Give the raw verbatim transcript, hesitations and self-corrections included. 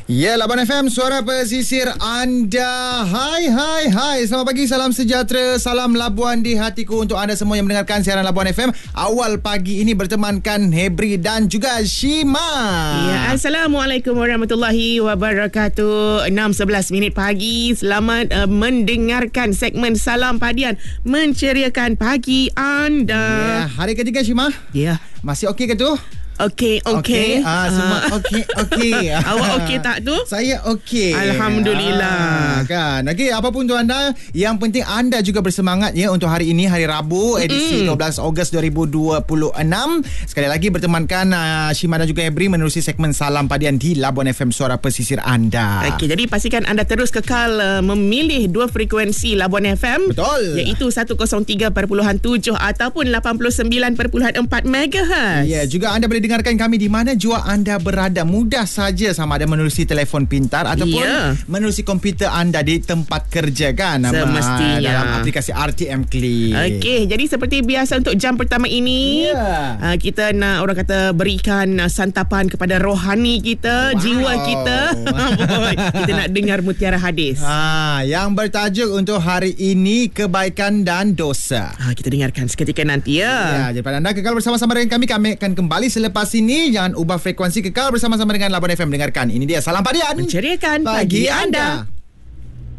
Ya, Labuan F M, suara pesisir anda. Hai, hai, hai. Selamat pagi, salam sejahtera, salam Labuan di hatiku untuk anda semua yang mendengarkan siaran Labuan F M. Awal pagi ini bertemankan Hebri dan juga Shima. Ya, Assalamualaikum warahmatullahi wabarakatuh. enam sebelas minit pagi. Selamat uh, mendengarkan segmen Salam Padian, menceriakan pagi anda. Ya, hari ketiga Shima. Ya. Masih okey ke tu? Okey, okey. Okay. Ah, semua okey, okey. Awak okey tak tu? Saya okey. Alhamdulillah. Ah, kan. Okey, apapun tu anda, yang penting anda juga bersemangat ya untuk hari ini, hari Rabu, edisi mm. dua belas Ogos dua ribu dua puluh enam. Sekali lagi bertemankan uh, Shima dan juga Ebri menerusi segmen Salam Padian di Labuan F M, suara pesisir anda. Okey, jadi pastikan anda terus kekal uh, memilih dua frekuensi Labuan F M. Betul. Iaitu seratus tiga perpuluhan tujuh ataupun lapan puluh sembilan perpuluhan empat megahertz. Ya, juga anda boleh dengarkan kami di mana jua anda berada. Mudah saja, sama ada menerusi telefon pintar ataupun yeah. menerusi komputer anda di tempat kerja kan. Semestinya. Dalam aplikasi R T M Click. Okey, jadi seperti biasa untuk jam pertama ini, yeah. uh, kita nak orang kata berikan uh, santapan kepada rohani kita, wow. jiwa kita. Kita nak dengar mutiara hadis. Ha, yang bertajuk untuk hari ini, kebaikan dan dosa. Ha, kita dengarkan seketika nanti ya. Ya, daripada anda kekal bersama-sama dengan kami, kami akan kembali selepas Lepas ini, jangan ubah frekuensi, kekal bersama-sama dengan Labuan F M. Dengarkan, ini dia Salam Padian, menceriakan pagi, pagi anda, anda.